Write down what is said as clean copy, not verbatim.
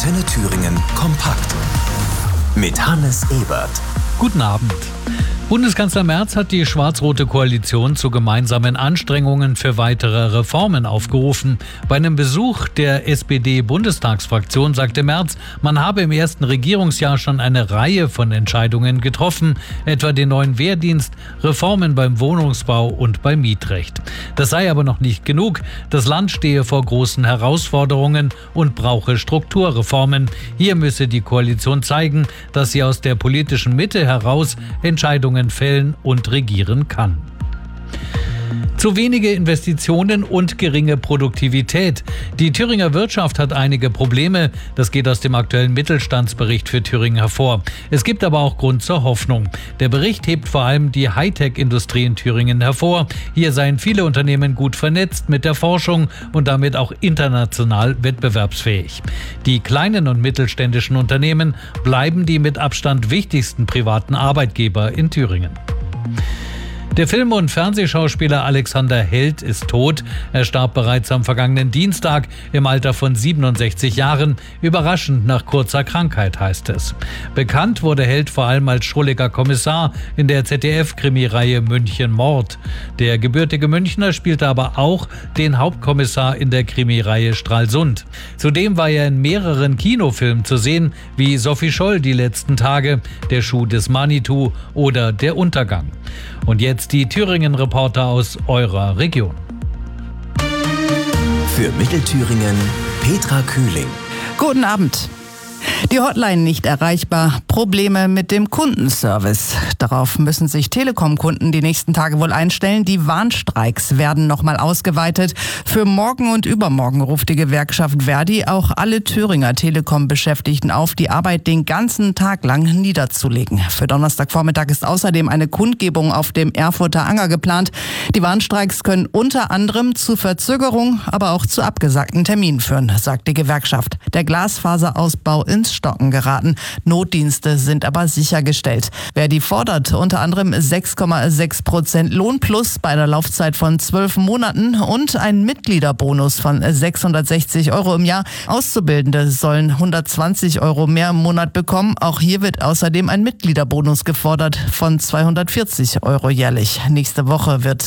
Antenne Thüringen kompakt mit Hannes Ebert. Guten Abend. Bundeskanzler Merz hat die schwarz-rote Koalition zu gemeinsamen Anstrengungen für weitere Reformen aufgerufen. Bei einem Besuch der SPD-Bundestagsfraktion sagte Merz, man habe im ersten Regierungsjahr schon eine Reihe von Entscheidungen getroffen, etwa den neuen Wehrdienst, Reformen beim Wohnungsbau und beim Mietrecht. Das sei aber noch nicht genug. Das Land stehe vor großen Herausforderungen und brauche Strukturreformen. Hier müsse die Koalition zeigen, dass sie aus der politischen Mitte heraus Entscheidungen fällen und regieren kann. Zu wenige Investitionen und geringe Produktivität. Die Thüringer Wirtschaft hat einige Probleme. Das geht aus dem aktuellen Mittelstandsbericht für Thüringen hervor. Es gibt aber auch Grund zur Hoffnung. Der Bericht hebt vor allem die Hightech-Industrie in Thüringen hervor. Hier seien viele Unternehmen gut vernetzt mit der Forschung und damit auch international wettbewerbsfähig. Die kleinen und mittelständischen Unternehmen bleiben die mit Abstand wichtigsten privaten Arbeitgeber in Thüringen. Der Film- und Fernsehschauspieler Alexander Held ist tot. Er starb bereits am vergangenen Dienstag im Alter von 67 Jahren. Überraschend nach kurzer Krankheit, heißt es. Bekannt wurde Held vor allem als schrulliger Kommissar in der ZDF-Krimireihe München Mord. Der gebürtige Münchner spielte aber auch den Hauptkommissar in der Krimireihe Stralsund. Zudem war er in mehreren Kinofilmen zu sehen, wie Sophie Scholl die letzten Tage, Der Schuh des Manitou oder Der Untergang. Und jetzt die Thüringen-Reporter aus eurer Region. Für Mittelthüringen Petra Kühling. Guten Abend. Die Hotline nicht erreichbar, Probleme mit dem Kundenservice. Darauf müssen sich Telekom-Kunden die nächsten Tage wohl einstellen. Die Warnstreiks werden nochmal ausgeweitet. Für morgen und übermorgen ruft die Gewerkschaft Verdi auch alle Thüringer Telekom-Beschäftigten auf, die Arbeit den ganzen Tag lang niederzulegen. Für Donnerstagvormittag ist außerdem eine Kundgebung auf dem Erfurter Anger geplant. Die Warnstreiks können unter anderem zu Verzögerung, aber auch zu abgesagten Terminen führen, sagt die Gewerkschaft. Der Glasfaserausbau ins Stocken geraten. Notdienste sind aber sichergestellt. Verdi fordert unter anderem 6,6% Lohnplus bei einer Laufzeit von 12 Monaten und einen Mitgliederbonus von 660 € im Jahr. Auszubildende sollen 120 € mehr im Monat bekommen. Auch hier wird außerdem ein Mitgliederbonus gefordert von 240 € jährlich. Nächste Woche wird